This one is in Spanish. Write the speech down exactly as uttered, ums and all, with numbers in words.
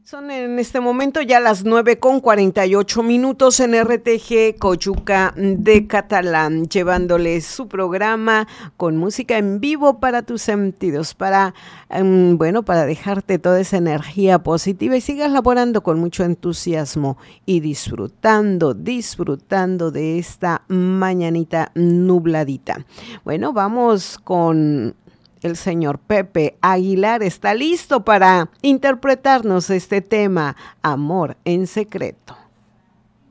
Son en este momento ya las nueve con cuarenta y ocho minutos en R T G Coyuca de Catalán, llevándoles su programa con música en vivo para tus sentidos, para, um, bueno, para dejarte toda esa energía positiva y sigas laborando con mucho entusiasmo y disfrutando, disfrutando de esta mañanita nubladita. Bueno, vamos con el señor Pepe Aguilar. Está listo para interpretarnos este tema, Amor en Secreto.